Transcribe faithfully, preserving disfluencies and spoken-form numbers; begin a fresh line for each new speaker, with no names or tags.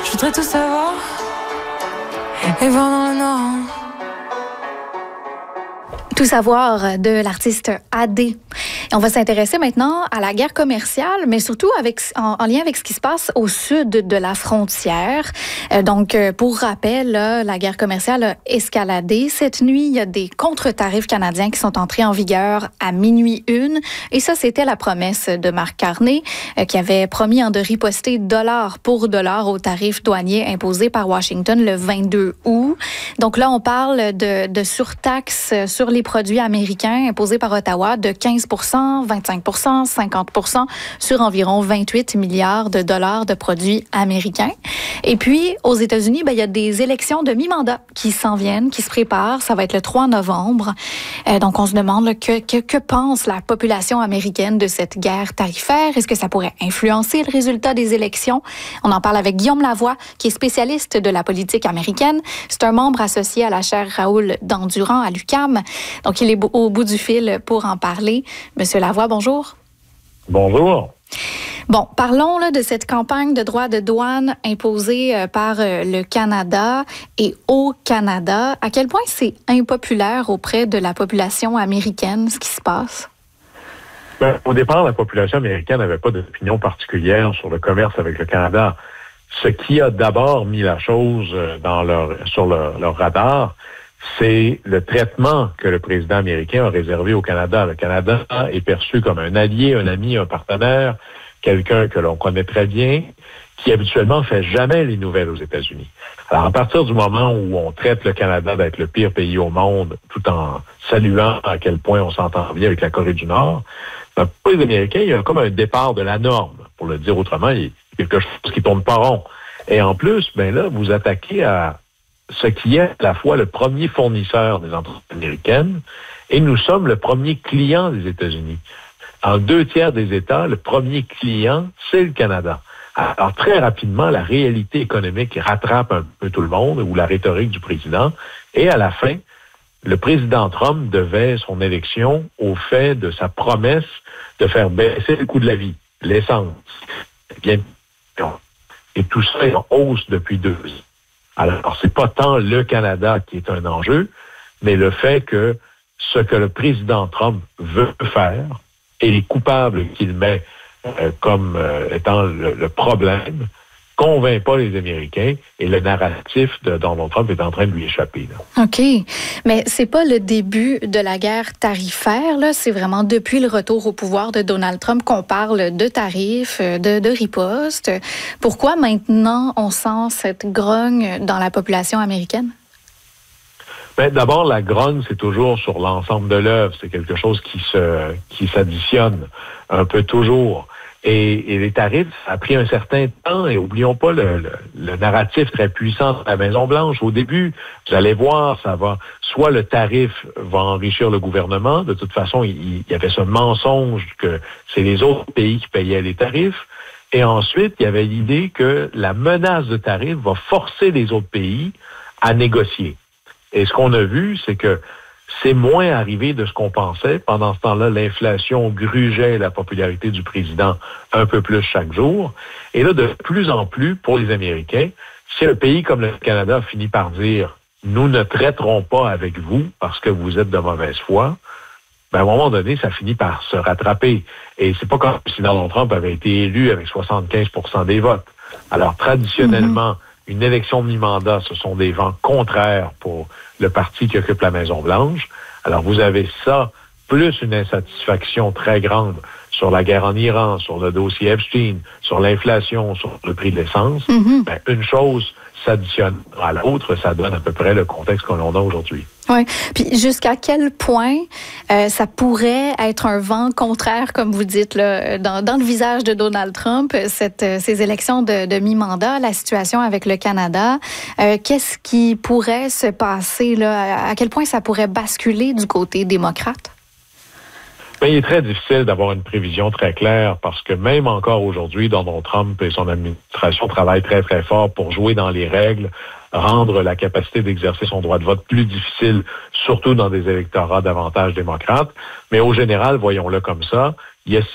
Je voudrais tout savoir et voir dans le noir.
Tout savoir de l'artiste A D. Et on va s'intéresser maintenant à la guerre commerciale, mais surtout avec, en, en lien avec ce qui se passe au sud de la frontière. Euh, donc, euh, pour rappel, là, la guerre commerciale a escaladé. Cette nuit, il y a des contre-tarifs canadiens qui sont entrés en vigueur à minuit une. Et ça, c'était la promesse de Marc Carney, euh, qui avait promis hein, de riposter dollar pour dollar aux tarifs douaniers imposés par Washington le vingt-deux août. Donc là, on parle de, de surtaxes sur les produits américains imposés par Ottawa de quinze pour cent, vingt-cinq pour cent, cinquante pour cent sur environ vingt-huit milliards de dollars de produits américains. Et puis, aux États-Unis, ben, il y a des élections de mi-mandat qui s'en viennent, qui se préparent. Ça va être le trois novembre. Euh, donc, on se demande là, que, que, que pense la population américaine de cette guerre tarifaire? Est-ce que ça pourrait influencer le résultat des élections? On en parle avec Guillaume Lavoie, qui est spécialiste de la politique américaine. C'est un membre associé à la chaire Raoul Dandurand à l'U Q A M. Donc, il est au bout du fil pour en parler. Monsieur Lavoie, bonjour.
Bonjour.
Bon, parlons là, de cette campagne de droits de douane imposée euh, par euh, le Canada et au Canada. À quel point c'est impopulaire auprès de la population américaine, ce qui se passe?
Ben, au départ, la population américaine n'avait pas d'opinion particulière sur le commerce avec le Canada. Ce qui a d'abord mis la chose dans leur, sur leur, leur radar, c'est le traitement que le président américain a réservé au Canada. Le Canada est perçu comme un allié, un ami, un partenaire, quelqu'un que l'on connaît très bien, qui habituellement fait jamais les nouvelles aux États-Unis. Alors, à partir du moment où on traite le Canada d'être le pire pays au monde, tout en saluant à quel point on s'entend bien avec la Corée du Nord, pour les Américains, il y a comme un départ de la norme. Pour le dire autrement, il y a quelque chose qui tourne pas rond. Et en plus, ben là, vous attaquez à ce qui est à la fois le premier fournisseur des entreprises américaines et nous sommes le premier client des États-Unis. En deux tiers des États, le premier client, c'est le Canada. Alors, très rapidement, la réalité économique rattrape un peu tout le monde, ou la rhétorique du président, et à la fin, le président Trump devait son élection au fait de sa promesse de faire baisser le coût de la vie, l'essence. Bien, et tout ça est en hausse depuis deux ans. Alors, c'est pas tant le Canada qui est un enjeu, mais le fait que ce que le président Trump veut faire et les coupables qu'il met euh, comme euh, étant le, le problème convainc pas les Américains et le narratif de Donald Trump est en train de lui échapper. Là.
OK. Mais c'est pas le début de la guerre tarifaire, là. C'est vraiment depuis le retour au pouvoir de Donald Trump qu'on parle de tarifs, de, de riposte. Pourquoi maintenant on sent cette grogne dans la population américaine?
Ben, d'abord, la grogne, c'est toujours sur l'ensemble de l'œuvre. C'est quelque chose qui se qui s'additionne un peu toujours. Et, et les tarifs, ça a pris un certain temps. Et oublions pas le, le, le narratif très puissant de la Maison-Blanche. Au début, vous allez voir, ça va. Soit le tarif va enrichir le gouvernement. De toute façon, il, il y avait ce mensonge que c'est les autres pays qui payaient les tarifs. Et ensuite, il y avait l'idée que la menace de tarifs va forcer les autres pays à négocier. Et ce qu'on a vu, c'est que c'est moins arrivé de ce qu'on pensait. Pendant ce temps-là, l'inflation grugeait la popularité du président un peu plus chaque jour. Et là, de plus en plus, pour les Américains, si un pays comme le Canada finit par dire « nous ne traiterons pas avec vous parce que vous êtes de mauvaise foi », ben à un moment donné, ça finit par se rattraper. Et c'est pas comme si Donald Trump avait été élu avec soixante-quinze pour cent des votes. Alors, traditionnellement, mm-hmm. une élection de mi-mandat, ce sont des vents contraires pour le parti qui occupe la Maison-Blanche. Alors, vous avez ça, plus une insatisfaction très grande sur la guerre en Iran, sur le dossier Epstein, sur l'inflation, sur le prix de l'essence. Mm-hmm. Ben, une chose s'additionne à l'autre, ça donne à peu près le contexte que l'on a aujourd'hui.
Oui. Puis jusqu'à quel point euh, ça pourrait être un vent contraire, comme vous dites, là, dans, dans le visage de Donald Trump, cette, ces élections de, de mi-mandat, la situation avec le Canada. Euh, qu'est-ce qui pourrait se passer, là? À quel point ça pourrait basculer du côté démocrate?
Bien, il est très difficile d'avoir une prévision très claire parce que même encore aujourd'hui, Donald Trump et son administration travaillent très, très fort pour jouer dans les règles, rendre la capacité d'exercer son droit de vote plus difficile, surtout dans des électorats davantage démocrates. Mais au général, voyons-le comme ça, il y a